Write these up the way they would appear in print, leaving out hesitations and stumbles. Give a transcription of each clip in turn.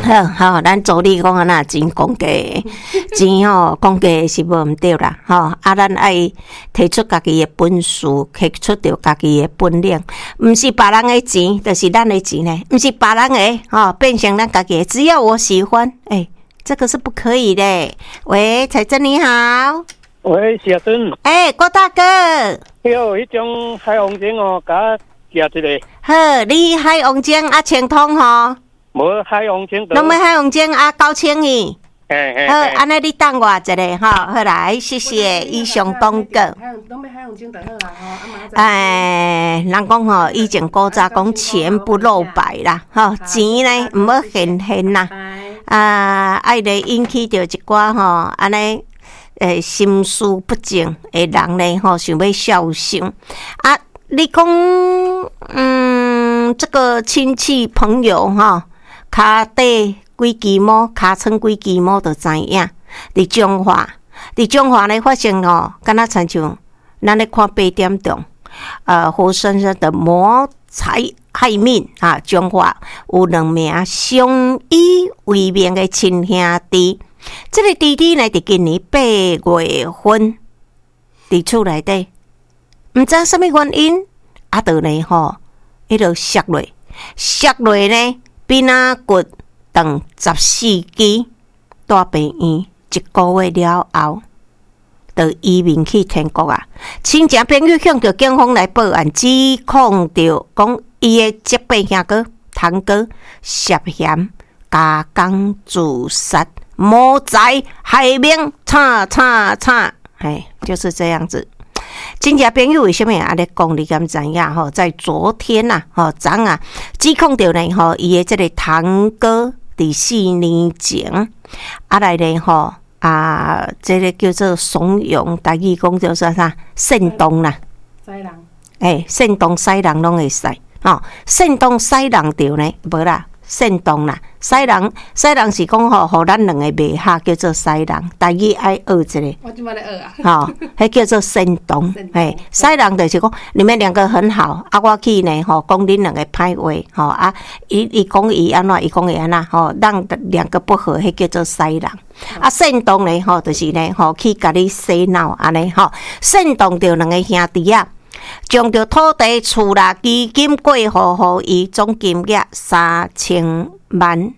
好，咱助理讲啊，那钱公家的，钱吼公家的是无毋对啦，吼啊，咱爱提出家己的本事，提出着家己的本领，毋是别人的钱，就是咱的钱呢，毋是别人的，吼变成咱家己的，只要我喜欢，这个是不可以的。喂，彩珍你好。 喂，小珍。 郭大哥。 有迄种海王精哦，甲寄一个。 好，你海王精啊，清通吼。 无海王精。 拢要海王精啊，9000去。好，安尼你等我一下吼，好来，谢谢以上广告。 拢要海王精就好啦吼， 人讲吼，以前古早讲钱不露白啦，吼钱呢毋好现啦，爱咧引起着一寡吼安尼。心思不正的人呢，吼想要孝顺啊！你讲，这个亲戚朋友哈，骹底几支毛，骹穿几支毛就知影。伫中华呢发生吼，敢若亲像咱咧看8点钟，活生生的谋财害命啊！中华有2名相依为命的亲兄弟。这个弟弟呢，伫今年8月份伫厝内底，毋知什么原因，就呢吼，迄落摔落呢，鼻仔骨断14支，大病院1个月了后，就移民去天国啊！亲戚朋友向着警方来报案，指控着讲伊的结拜兄哥、堂哥涉嫌加工自杀。谋财害命，就是这样子。亲戚朋友为什么安尼讲？你敢知影吼？在昨天昨啊，指控着呢吼，伊的这个堂哥伫4年前来呢吼这个叫做怂恿，台语讲叫做啥？煽动啦， 使人， 煽动使人拢会使煽动使人着呢，无啦。煽动啦，使人是讲吼，互咱2个袂合叫做使人，台语爱学一个。 我今摆咧学啊。 迄叫做煽动。使人就是讲你们2个很好，我去呢吼讲恁2个歹话，伊讲伊安怎，伊讲伊安怎，让2个不和，迄叫做使人。煽动呢吼，就是呢吼去甲你洗脑安尼煽动着2个兄弟啊。将着土地、厝啦、基金过户，伊总金额3000万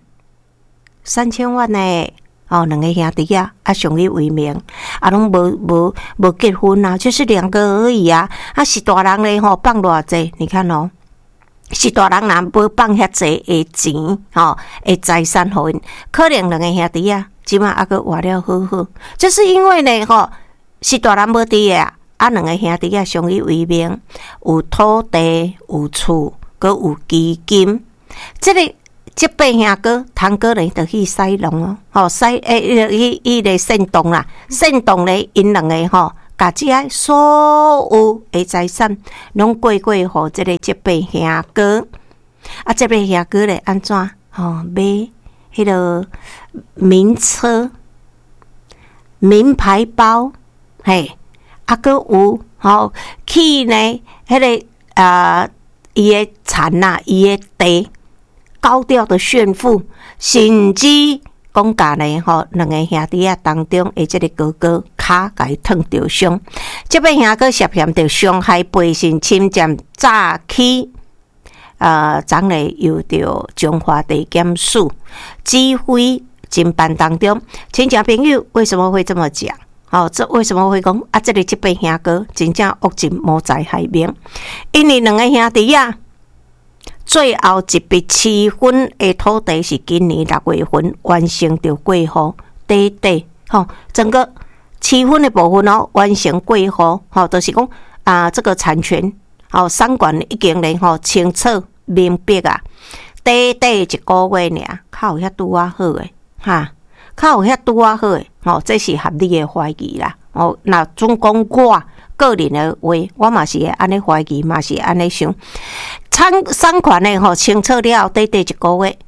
呢！2个兄弟啊，相依为命，拢无结婚啊，就是2个而已啊！是大人咧放偌济？你看是大人若无放遐济的钱的财产互因，可能2个兄弟啊，即马阁活了好好，就是因为呢是大人无伫的啊。2个兄弟相依为命，有土地，有厝，阁有基金。这个结拜兄哥、堂哥呢，就去使弄伊个煽动啦，煽动咧，因2个甲这所有的财产，拢过互这个结拜兄哥。这个兄哥咧安怎买迄个名车、名牌包，阁有去呢，迄个伊的田啊，伊的地高调的炫富，甚至讲甲呢2个兄弟当中的这个哥哥骹甲伊烫着伤，这边兄哥涉嫌着伤害、背信、侵占、诈欺，昨日又着中华地检署指挥侦办当中，亲戚朋友为什么会这么讲？这为什么会讲这个结拜兄哥真正恶尽谋财害命？因为2个兄弟最后一笔7分的土地是今年6月份完成着过户，整个7分的部分完成过户，就是讲这个产权三管已经咧清楚明白啊，1個月尔，較有遐拄啊好诶較有遐拄啊好诶，这是合理的怀疑啦。那总讲我个人的话，我嘛是会安尼怀疑，嘛是安尼想。产权的清楚了后，1個月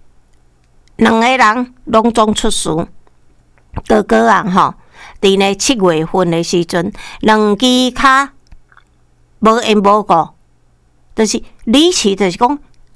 ，2個人攏總出事。哥哥啊，伫呢7月份的時陣，2支骹無緣無故，就是離奇，就是講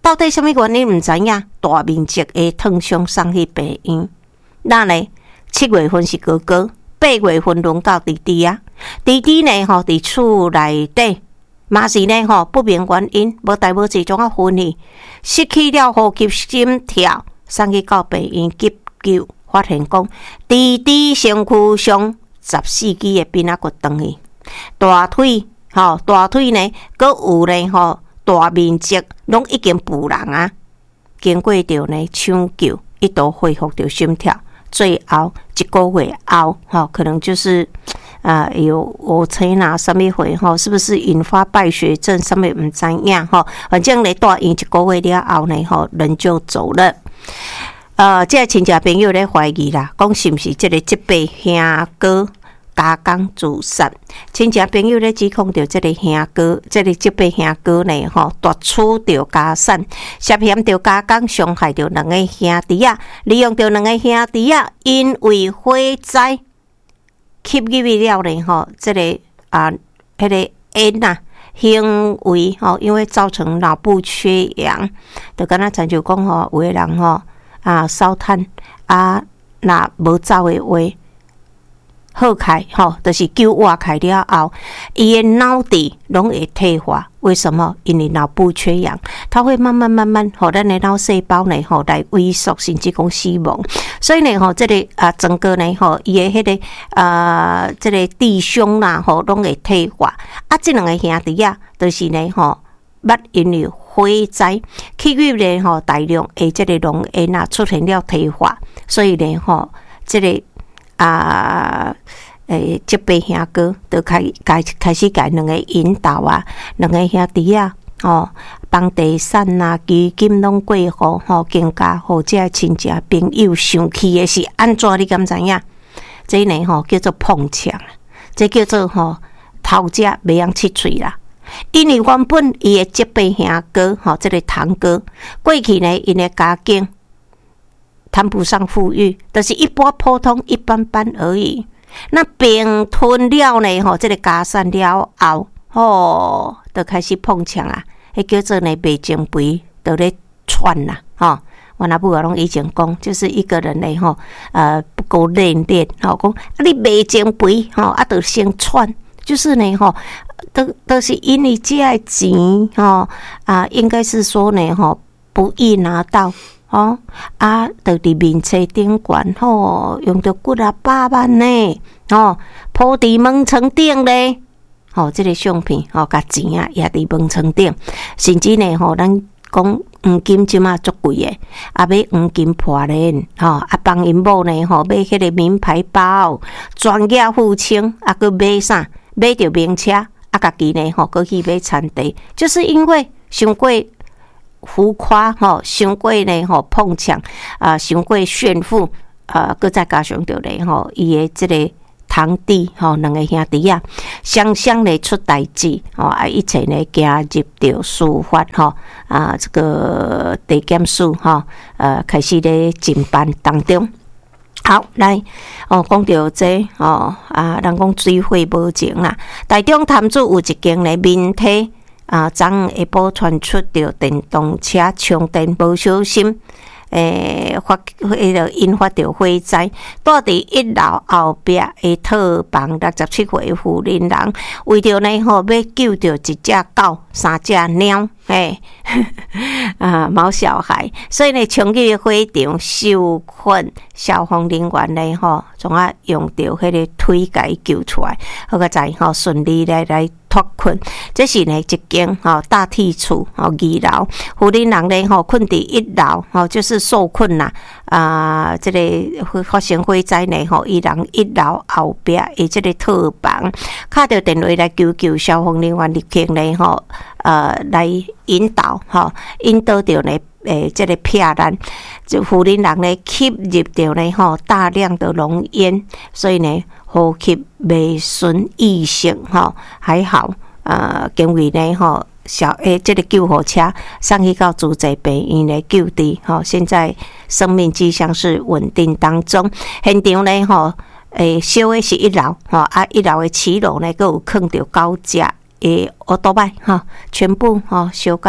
到底什么原因唔知影？大面积的烫伤送去病院。那呢？7月份是哥哥，8月份轮到弟弟啊。弟弟呢伫厝内底，嘛是呢不明原因，无代无志，总啊昏去，失去了呼吸、心跳，送去到病院急救，发现讲弟弟身躯上14支的鞭仔骨断去，大腿呢，搁有呢大面积拢已经腐烂啊。经过着呢抢救，一度恢复着心跳。最后1个月后，可能就是有误车啦，什么会是不是引发败血症？什么唔知影反正咧住院1个月了后呢，人就走了。这个亲戚朋友咧怀疑啦，讲是不是这个吉伯兄哥加工自杀？亲戚朋友咧指控着这个兄哥，这个吉伯兄哥呢，夺取着家产，涉嫌着加工伤害着2个兄弟啊，利用着2个兄弟啊，因为火灾吸入去了呢，这个迄个烟啊。行为因为造成脑部缺氧，就敢若亲像讲有个人烧炭若无走的话，好开就是救活开了后，伊的脑底拢会退化。为什么？因为脑部缺氧，它会慢慢咱的脑细胞呢来萎缩，甚至讲死亡。所以呢这个整个呢伊的迄个这个弟兄啦拢会退化。这2个兄弟啊，就是呢捌因为火灾吸入呢大量的这个浓烟啊，出现了退化。所以呢这个这辈兄哥就开始甲2个引导啊，2个兄弟啊，房地产啊、基金拢过户，更加互这亲戚朋友生气的是安怎？你敢知影？这呢叫做碰墙，这叫做偷食袂晓七嘴啦。因为原本伊的这辈兄哥，这个堂哥，过去呢因的家境谈不上富裕，就是一般普通一般般而已。那并吞了呢这个家产了后，就开始碰墙啦。迄叫做呢卖情肥，就咧窜啦我阿母拢以前讲，就是一个人呢不够练讲你卖情肥就先窜，就是呢都是因为这个钱应该是说呢不易拿到。就伫面册顶悬用着几百万呢铺伫门床顶咧这个相片甲钱也伫门床顶，甚至呢咱讲黄金即马足贵诶，买黄金破链帮因某呢买迄个名牌包，专业付清佫买啥？买着名车家己呢佫去买田地，就是因为伤过浮夸伤过呢碰墙伤过炫富搁再加上着咧伊的这个堂弟2个兄弟啊，双双咧出代志一切呢加入着司法这个地检署开始咧侦办当中。好，来讲到这人讲水火无情啦，台中潭子有一间咧面体。昨下晡传出着电动车充电无小心，引发着火灾。住伫1楼后壁的套房，67岁妇人人为着呢要救着1只狗、3只猫，毛小孩，所以呢冲去火场受困，消防人员呢总用着迄个推甲伊救出来，好个在顺利来脱困。这是呢一间大梯厝2楼，妇人人呢困伫1楼就是受困啦。这个发生火灾呢伊人1楼后壁的这个套房，敲着电话来求救，消防人员立刻呢来引导着呢这个骗人，就妇人人呢吸入着呢大量的浓烟，所以呢呼吸未顺意识还好因为呢这个救护车送去到主治病院来救治现在生命迹象是稳定当中。现场呢烧的是1楼1楼的7楼呢，还有放着9只的奥多拜全部烧甲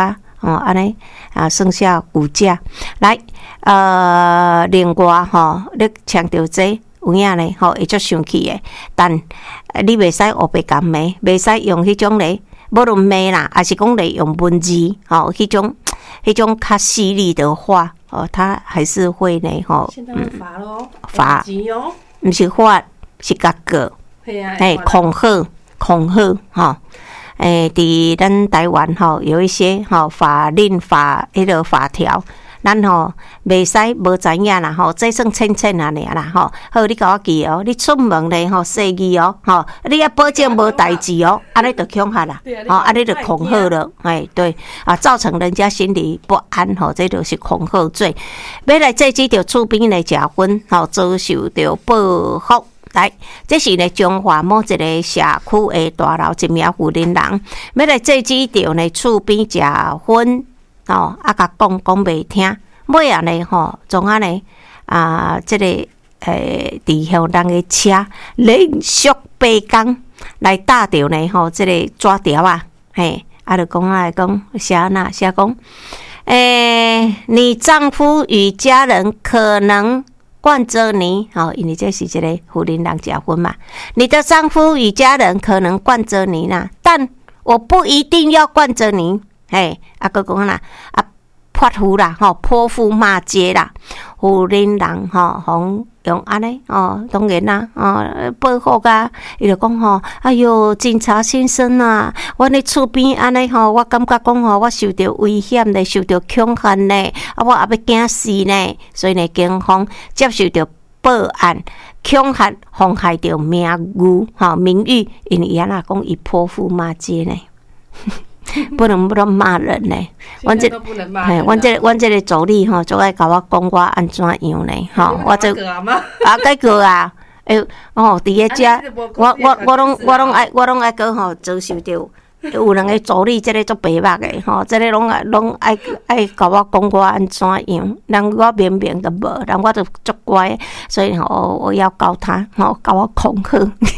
安尼啊，剩下5只。来，另外你强调这有影咧，会足生气诶。但你袂使黑白讲骂，袂使用迄种咧，无论骂啦，还是讲咧用文字，迄种较犀利的话，他还是会呢， 现在会罚咯， 罚，毋是罚，是甲告，恐吓，伫咱台湾有一些法令法迄个法条。咱袂使无知影啦这算浅浅啊尔啦好，你甲我记哦，你出门咧细语哦你要保证无代志哦，安尼就恐吓啦，安尼就恐吓了，对啊，造成人家心里不安这就是恐吓罪。要来制止着厝边的食薰遭受着报复。来，这是呢中华某一个社区的大楼一名妇人人，要来制止着呢厝边食薰。甲讲袂听，尾啊呢总啊呢这个伫向人的车连续8工来打着呢这个纸条啊，就讲来讲写讲，你丈夫与家人可能惯着你，因为这是一个妇人人结婚嘛，你的丈夫与家人可能惯着你啦，但我不一定要惯着你。佮讲啦，泼妇啦，泼妇骂街啦，妇人人互用安尼当然啦，报复啊，伊就讲哎哟，警察先生啊，阮咧厝边安尼我感觉讲我受到危险咧，受到恐吓咧，我也要惊死呢，所以呢，警方接受到报案，恐吓妨害到名誉名誉，因为伊安那讲伊泼妇骂街呢。不能骂人呢，阮这个助理就爱甲我讲我安怎样呢？我就改过啊！伫个遮，我拢爱个遭受着。有两个助理，这个足白目的这个拢爱甲我讲我安怎样，人我明明都无，人我就足乖，所以我要告他，甲我恐吓。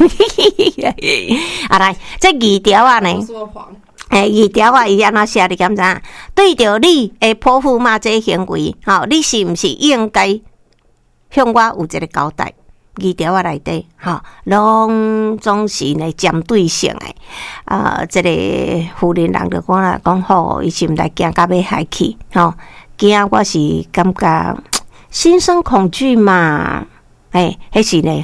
来，这2条啊呢？2条啊，伊安怎写？你敢知？对着你的泼妇骂街行为，你是毋是应该向我有一个交代？2条啊内底，拢总是呢针对性的。这个妇人人就讲啦，讲好，伊心内惊到要害去，惊我是感觉心生恐惧嘛。迄是呢，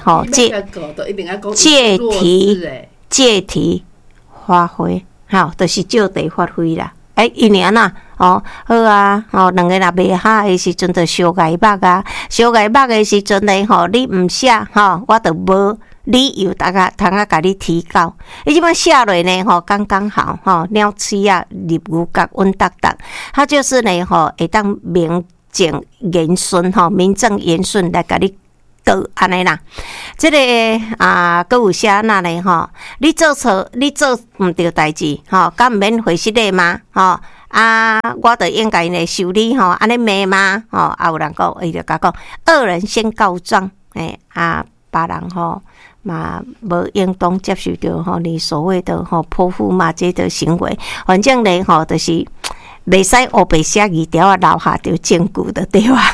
借题发挥。就是借题发挥啦。因为呐，好啊，两个若袂合的时阵，就相爱目啊，相爱目的时阵呢，你毋写，我就无理由通甲你提告。你即摆写落呢，刚好，鸟鼠啊，入牛角稳当当，它就是呢，会当名正言顺，名正言顺来甲你。都安尼啦，这个佫有写哪呢？你做错，你做毋对代志，敢毋免回失礼吗？我就应该呢受理安尼骂吗？有人讲，伊就甲讲，恶人先告状，别人嘛无应当接受到你所谓的泼妇骂街的行为，反正呢就是袂使黑白写2条啊，留下着证据的对吧？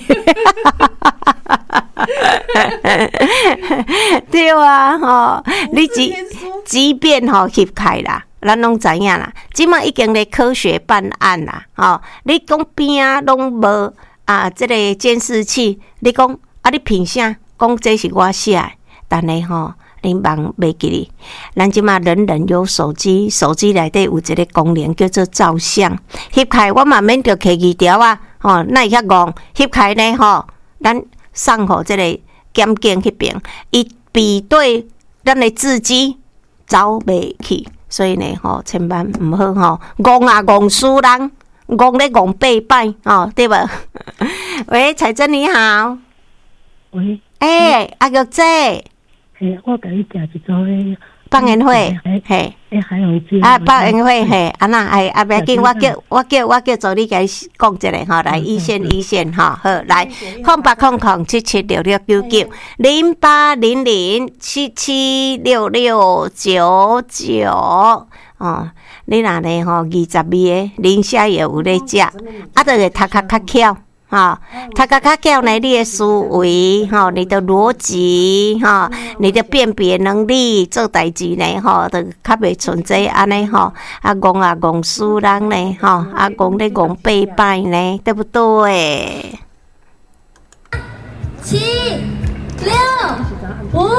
对啊，你即便翕开啦，咱拢知影啦。即马已经咧科学办案啦，你讲边啊拢无这个监视器，你讲你凭啥讲这是我写的？但呢恁忙袂记哩，咱即马人人有手机，手机内底有一个功能叫做照相，翕开我嘛免着摕2条啊，哪会遐戆？翕开呢咱送互这个检警迄边，伊比对咱的字迹走袂去，所以呢千万毋好戆啊戆死人，戆咧戆8摆对无？喂，彩珍你好。 喂。 阿玉姐。 我甲你订一组诶放烟花，嘿， 海洋节放烟花，嘿，安那，不要紧，我叫助理甲伊讲一下来一线，好，来08007766990800776699 你若呢吼20味的，零下也有咧食，啊，就会读较巧。读较巧呢，你的思维你的逻辑你的辨别能力做代志呢就较袂存在安尼戆死人呢戆咧戆八摆呢，对不对？ 7、6、5、